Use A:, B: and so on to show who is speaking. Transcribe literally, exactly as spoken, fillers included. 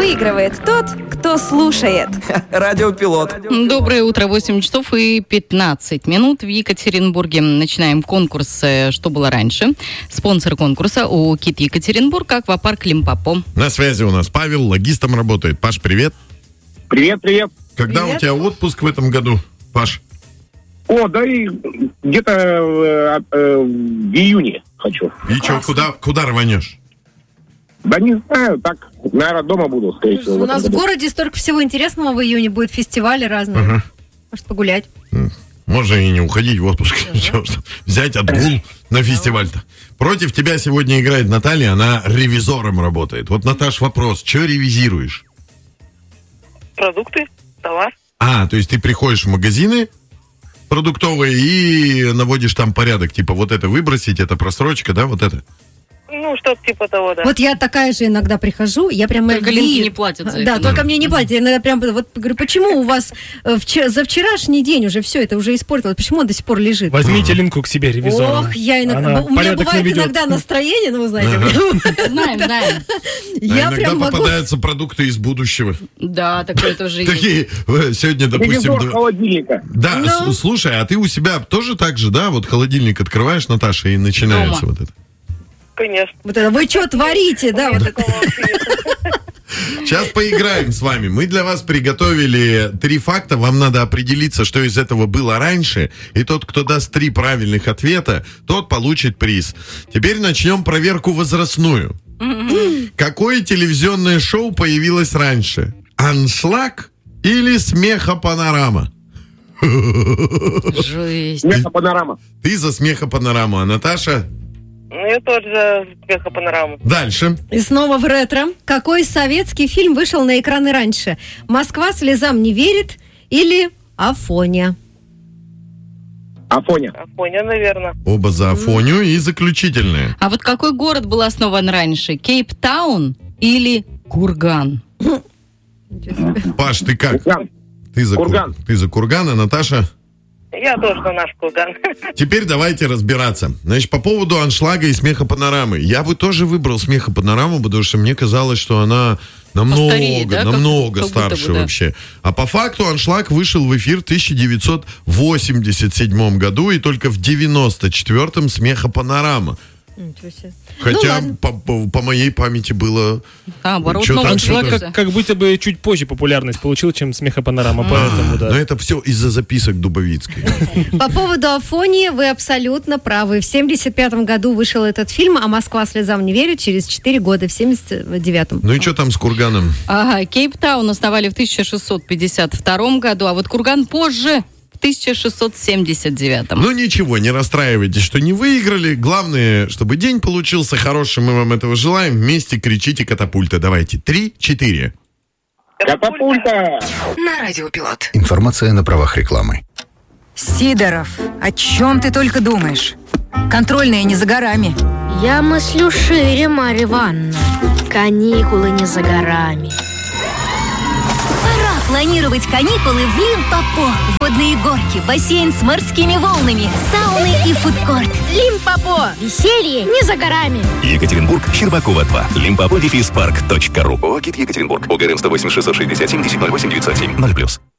A: Выигрывает тот, кто слушает.
B: Радиопилот.
C: Доброе утро, восемь часов и пятнадцать минут в Екатеринбурге. Начинаем конкурс «Что было раньше?». Спонсор конкурса ООО «КИТ Екатеринбург», аквапарк «Лимпопо».
D: На связи у нас Павел, логистом работает. Паш, привет.
E: Привет, привет.
D: Когда
A: Привет.
D: у тебя отпуск в этом году, Паш?
E: О, да и где-то э, э, в июне хочу.
D: И что, куда, куда рванешь?
E: Да не знаю, так, наверное, дома буду, скорее всего.
F: У нас в
E: году.
F: городе столько всего интересного в июне будет, фестивали разные.
D: Ага.
F: Может, погулять.
D: Можно и не уходить в отпуск. Взять отгул на фестиваль-то. Против тебя сегодня играет Наталья, она ревизором работает. Вот, Наташ, вопрос, что ревизируешь?
G: Продукты, товар.
D: А, то есть ты приходишь в магазины продуктовые и наводишь там порядок. Типа вот это выбросить, это просрочка, да, вот это?
G: Ну, что-то типа того, да.
F: Вот я такая же иногда прихожу, я прямо...
C: Только
F: вижу-
C: Линке не платят за
F: Да,
C: это.
F: только мне не платят. Я иногда прям вот говорю, почему у вас э, вчера- за вчерашний день уже все это уже испортилось? Почему он до сих пор лежит?
H: Возьмите Линку к себе ревизором.
F: Ох, я иногда...
H: Она
F: У меня
H: порядок
F: бывает
H: наведет.
F: иногда настроение, ну, вы знаете.
C: Знаем, знаем.
D: А
F: Я
D: иногда
F: прям могу...
D: попадаются продукты из будущего.
C: Да, такое тоже есть.
D: Такие, э, сегодня, допустим...
E: Ревизор
D: два-
E: холодильника.
D: Да,
F: Ну.
D: с- слушай, а ты у себя тоже так же, да? Вот холодильник открываешь, Наташа, и начинается
C: Дома.
D: вот это.
G: Конечно.
F: Вот это, вы что творите, да?
G: У меня
F: Вот это.
G: такого вообще нет.
D: Сейчас поиграем с вами. Мы для вас приготовили три факта. Вам надо определиться, что из этого было раньше. И тот, кто даст три правильных ответа, тот получит приз. Теперь начнем проверку возрастную. Какое телевизионное шоу появилось раньше? Аншлаг или Смехопанорама?
C: Жесть.
E: Смеха панорама.
D: Ты за Смехопанораму, а Наташа?
G: Ну, я тоже смеха панораму.
D: Дальше.
F: И снова в ретро. Какой советский фильм вышел на экраны раньше? «Москва слезам не верит» или «Афоня»?
E: Афоня.
G: Афоня, наверное.
D: Оба за Афоню и заключительные.
C: А вот какой город был основан раньше? Кейптаун или Курган?
D: Паш, ты как?
E: Курган.
D: Ты за
E: Курган.
D: Кур- Ты за Курган, а Наташа?
G: Я тоже на наш Курган.
D: Теперь давайте разбираться. Значит, по поводу аншлага и смехопанорамы. Я бы тоже выбрал смехопанораму, потому что мне казалось, что она намного,
C: Постарее, да? Как-
D: намного
C: как будто бы,
D: старше
C: да.
D: вообще. А по факту аншлаг вышел в эфир в тысяча девятьсот восемьдесят седьмом году, и только в девяносто четвёртом смехопанорама.
F: Ничего себе.
D: Хотя
F: Ну, ладно.
D: по, по- по моей памяти было...
C: А, оборот
D: Чё-то
C: новый
D: аншлаг
H: Аншлаг
C: двигался.
H: как, как будто бы чуть позже популярность получил, чем смехопанорама, поэтому, да.
D: Но это все из-за записок Дубовицкой.
F: По поводу Афонии вы абсолютно правы. В семьдесят пятом году вышел этот фильм, а «Москва слезам не верит» через четыре года, в семьдесят девятом.
D: Ну и что там с Курганом?
C: Ага, Кейптаун основали в тысяча шестьсот пятьдесят втором году, а вот Курган позже, в тысяча шестьсот семьдесят девятом.
D: Ну ничего, не расстраивайтесь, что не выиграли. Главное, чтобы день получился хорошим. Мы вам этого желаем. Вместе кричите «Катапульта». Давайте. Три, четыре.
E: Катапульта.
I: На Радиопилот.
J: Информация на правах рекламы.
I: Сидоров, о чем ты только думаешь? Контрольные не за горами.
K: Я мыслю шире, Марья Ивановна. Каникулы не за горами.
A: Пора планировать каникулы в Лимпопо. Водные горки, бассейн с морскими волнами, сауны и фудкорт.
K: Лимпопо. Веселье не за горами.
L: Екатеринбург, Щербакова два. Лимпопо дефис парк точка ру. ООО «КИТ Екатеринбург». ОГРН сто восемь шестьсот шестьдесят семь десять ноль восемь девятьсот семь ноль плюс.